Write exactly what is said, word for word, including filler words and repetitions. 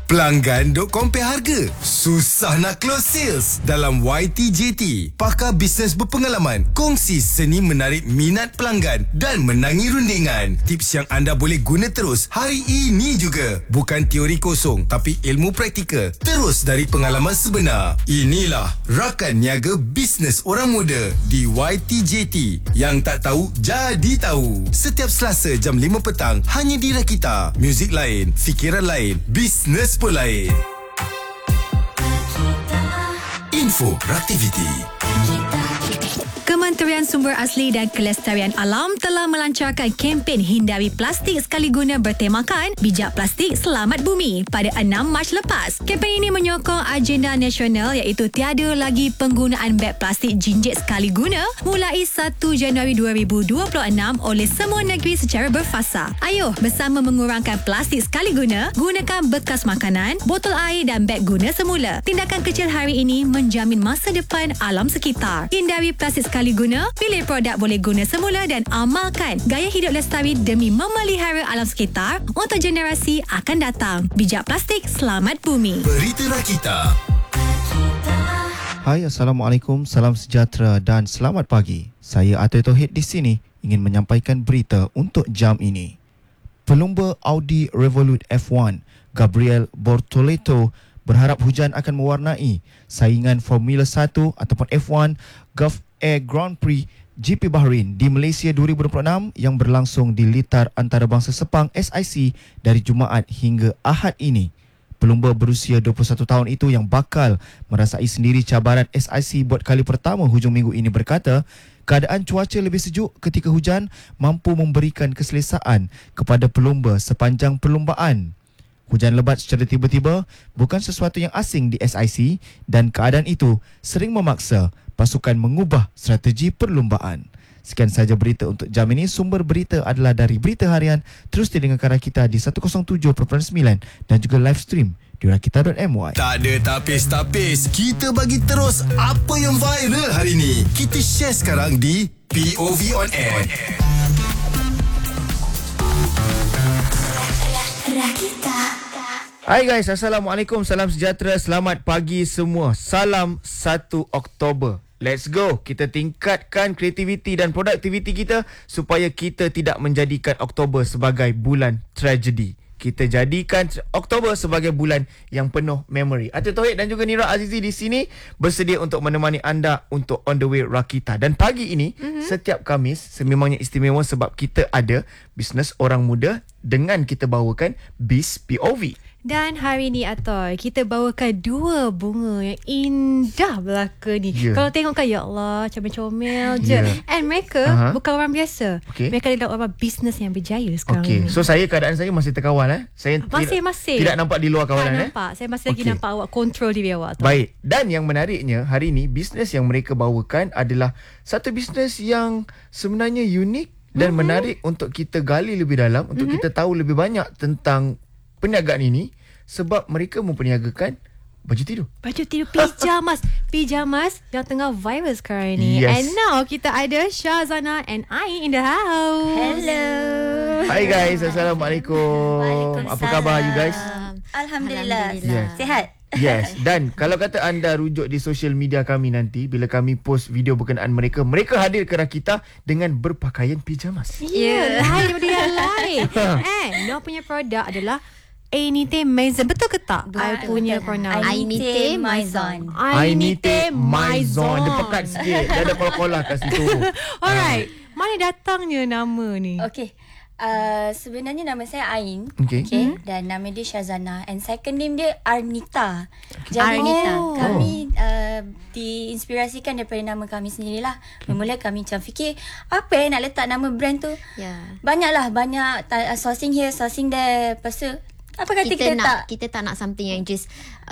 Pelanggan dok compare harga. Susah nak close sales. Dalam Y T J T, pakar bisnes berpengalaman kongsi seni menarik minat pelanggan dan menangi rundingan. Tips yang anda boleh guna terus hari ini juga. Bukan teori kosong, tapi ilmu praktikal. Terus dari pengalaman sebenar. Inilah Rakan Niaga Bisnes Orang Muda di Y T J T. Yang tak tahu, jadi tahu. Setiap Selasa jam lima petang, hanya di Rakita. Muzik lain, fikiran lain, bisnes pun lain. Info Raktiviti. Kementerian Sumber Asli dan Kelestarian Alam telah melancarkan kempen hindari plastik sekali guna bertemakan Bijak Plastik Selamat Bumi pada enam Mac lepas. Kempen ini menyokong agenda nasional iaitu tiada lagi penggunaan beg plastik jinjit sekali guna mulai satu Januari dua ribu dua puluh enam oleh semua negeri secara berfasa. Ayuh bersama mengurangkan plastik sekali guna, gunakan bekas makanan, botol air dan beg guna semula. Tindakan kecil hari ini menjamin masa depan alam sekitar. Hindari plastik sekali guna, pilih produk boleh guna semula dan amalkan gaya hidup lestari demi memelihara alam sekitar untuk generasi akan datang. Bijak Plastik Selamat Bumi. Berita Rakita. Hai, Assalamualaikum, salam sejahtera dan selamat pagi. Saya Atul Tauhid di sini ingin menyampaikan berita untuk jam ini. Pelumba Audi Revolut F satu, Gabriel Bortoleto, berharap hujan akan mewarnai saingan Formula satu ataupun F satu Gulf Air Grand Prix G P Bahrain di Malaysia dua ribu dua puluh enam yang berlangsung di litar antarabangsa Sepang S I C dari Jumaat hingga Ahad ini. Pelumba berusia dua puluh satu tahun itu yang bakal merasai sendiri cabaran S I C buat kali pertama hujung minggu ini berkata, keadaan cuaca lebih sejuk ketika hujan mampu memberikan keselesaan kepada pelumba sepanjang perlumbaan. Hujan lebat secara tiba-tiba bukan sesuatu yang asing di S I C dan keadaan itu sering memaksa pasukan mengubah strategi perlumbaan. Sekian saja berita untuk jam ini. Sumber berita adalah dari Berita Harian. Terus didengarkan kita di seratus tujuh perpuluhan sembilan dan juga live stream di rakita dot m y. Tak ada tapis-tapis. Kita bagi terus apa yang viral hari ini. Kita share sekarang di P O V On Air. Rakita. Hai guys, Assalamualaikum, salam sejahtera, selamat pagi semua. Salam satu Oktober. Let's go. Kita tingkatkan kreativiti dan produktiviti kita supaya kita tidak menjadikan Oktober sebagai bulan tragedi. Kita jadikan Oktober sebagai bulan yang penuh memory. Atul Tauhid dan juga Nira Azizi di sini bersedia untuk menemani anda untuk On The Way Rakita. Dan pagi ini, mm-hmm. setiap Khamis sememangnya istimewa sebab kita ada Bisnes Orang Muda dengan kita bawakan Biz P O V. Dan hari ni Atoy, kita bawakan dua bunga yang indah belaka ni. Yeah. Kalau tengok kan, ya Allah, comel-comel je. Yeah. And mereka uh-huh. bukan orang biasa. Okay. Mereka adalah orang bisnes yang berjaya sekarang okay. ni. So saya, keadaan saya masih terkawal eh. Saya masih, tidak, masih. tidak nampak di luar kawalan tak eh. nampak. Saya masih lagi okay. nampak awak kontrol diri awak tu. Baik. Dan yang menariknya, hari ni bisnes yang mereka bawakan adalah satu bisnes yang sebenarnya unik dan mm-hmm. menarik untuk kita gali lebih dalam, untuk mm-hmm. kita tahu lebih banyak tentang perniagaan ini, sebab mereka memperniagakan baju tidur. Baju tidur, pijamas. Pijamas yang tengah viral sekarang ni. Yes. And now kita ada Shazana and Ain in the house. Hello. Hai guys, Assalamualaikum. Apa khabar you guys? Alhamdulillah. Alhamdulillah. Yes. Sihat. Yes. Dan kalau kata anda rujuk di social media kami nanti, bila kami post video berkenaan mereka, mereka hadir ke Rakita dengan berpakaian pijamas. Ya, yeah. Lain daripada yang lain. And dia punya produk adalah Ainite Maison. Betul ke tak? I punya pronoun Ainite Maison. Ainite Maison. Dia pekat sikit. Dia ada kola-kola kat situ. Alright. Mana datangnya nama ni? Okay. Uh, sebenarnya nama saya Ain. Okay. Okay. Hmm. Dan nama dia Shazana. And second name dia Arnita. Okay. Jadi Arnita. kami uh, diinspirasikan daripada nama kami sendirilah. Mula-mula kami macam fikir, apa yang nak letak nama brand tu? Yeah. Banyaklah. Banyak uh, sourcing here, sourcing there. Lepas tu, apa kata kita, kita nak tak kita tak nak something yang just